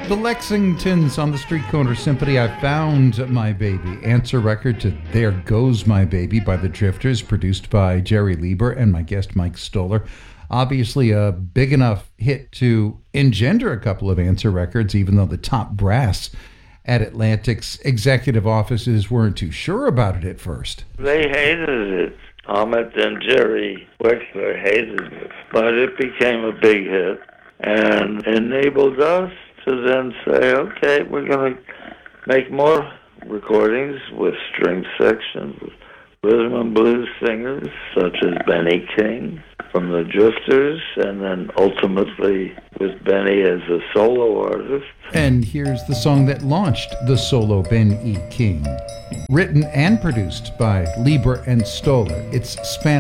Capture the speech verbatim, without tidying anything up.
The Lexingtons on the Street Corner Symphony, I Found My Baby. Answer record to There Goes My Baby by the Drifters, produced by Jerry Lieber and my guest Mike Stoller. Obviously a big enough hit to engender a couple of answer records, even though the top brass at Atlantic's executive offices weren't too sure about it at first. They hated it. Ahmet and Jerry Wexler hated it. But it became a big hit and enabled us to then say, okay, we're going to make more recordings with string sections, with rhythm and blues singers such as Benny King from the Drifters, and then ultimately with Benny as a solo artist. And here's the song that launched the solo Ben E. King. Written and produced by Lieber and Stoller. It's Spanish.